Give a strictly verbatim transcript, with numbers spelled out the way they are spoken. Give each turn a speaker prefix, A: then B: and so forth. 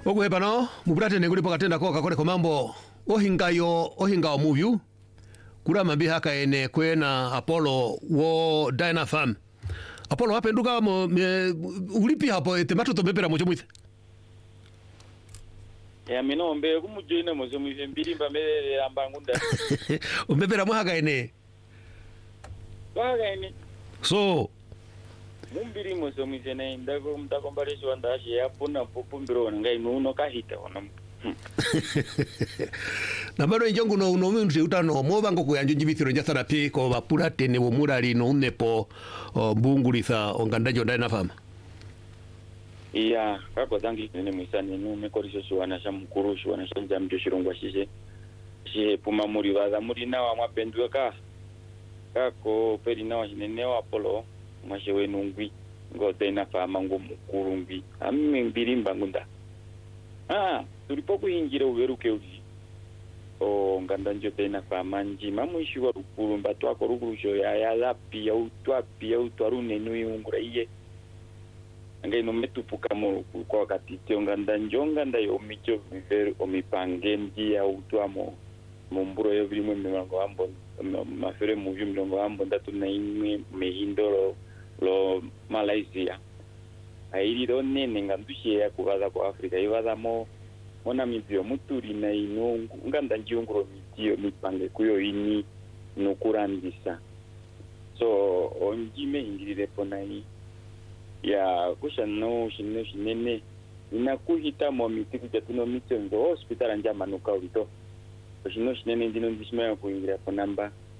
A: Okuhepa no mupurate nenguli pakatenda ko kakole ko mambo ohingayo ohinga omuvyu kula mambi haka ene kwena Apollo wo Dynafam Apollo wapenduka mo me, ulipi hapo temato tomepera mojo mwithe
B: ya mino mbe kumujoina mojo mwithe mbili mba mele ambangunda
A: umpepera mo haka ene
B: haka ene
A: so
B: mumbiri mojo mwithe na ndako mtakombalesho wandashi yapona popumbiro ngai nuno kahita ona
A: na bado injongu no no mwe utano moba ngo kuyanjo njibithiro njathara pi ko bapurate ne bomurali no unepo mbungulitha ongandajo Dynafam
B: iya kako zangi nene mwisani no mekorisho shwana sha mukuru shwana sha njamjo shirongwa shishe she puma muri baza muri nawa mwapenduka ka kako peri nawa hinene wa Apollo mwashewe nungwi ngo Dynafam ngo mukuru ngwi amme mbiri mbangunda ah tulipoku injira uveruke uji o ngandanjo Dynafam nji mamuishiwa rukuru mbatu ako rukurusho ya ya lapi ya utwapi ya utwarune nui ungura iye ngai no metupuka mo kwa wakati tio ngandanjo nganda yo micho viveru omipange nji ya utwamo mumburo yo vilimwe mwango ambo mafere muvi mwango ambo ndatu na imwe mehindoro lo Malaysia airi do nene ngandushe ya kubaza kwa Afrika ibaza mo mona mizio muturi na ino nganda njunguro mitio mipange kuyo ini nukurandisa so onjime ingirire ponai ya kusha no shine shinene inakuhita mo mitiku jatuno mitio ndo hospital njama nuka ulito shino shinene ndino ndishima ya kuingira ponamba